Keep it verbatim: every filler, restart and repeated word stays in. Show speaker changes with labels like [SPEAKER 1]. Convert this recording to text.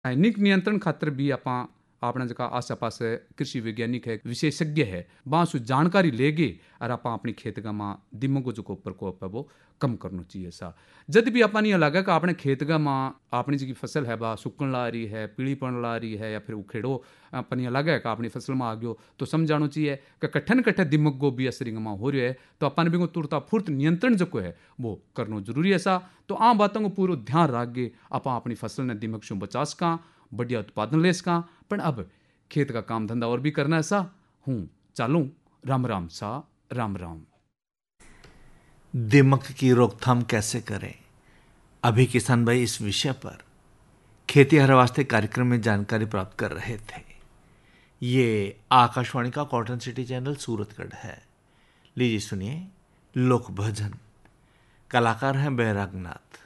[SPEAKER 1] रासायनिक नियंत्रण खातर भी आप अपना जो आस पास कृषि वैज्ञानिक है, विशेषज्ञ है, बांसु जानकारी लेगे और आप अपनी खेत का माँ दिमाग को जो प्रकोप है वो कम करना चाहिए सा। जब भी अपन ये लगा कि अपने खेत का माँ अपनी जी फसल है बा सुकन ला रही है, पीलीपन ला रही है, या फिर उखेड़ो अपन ये लगा है कि अपनी फसल में आ गयो, तो समझाना चाहिए कि कठन कठे दिमाग को भी असर माँ हो रहा है, तो अपन भी तुरता फुर्त नियंत्रण जो है वो करना जरूरी है सा। तो आम बातों को पूरा ध्यान रख के आप अपनी फसल ने दिमाग से बचा सका, बढ़िया उत्पादन ले सका। पर अब खेत का काम धंधा और भी करना है सा। हूँ चालू, राम राम सा, राम राम।
[SPEAKER 2] दीमक की रोकथाम कैसे करें, अभी किसान भाई इस विषय पर खेती हर वास्ते कार्यक्रम में जानकारी प्राप्त कर रहे थे। ये आकाशवाणी का कॉटन सिटी चैनल सूरतगढ़ है। लीजिए सुनिए लोक भजन, कलाकार हैं बैरागनाथ।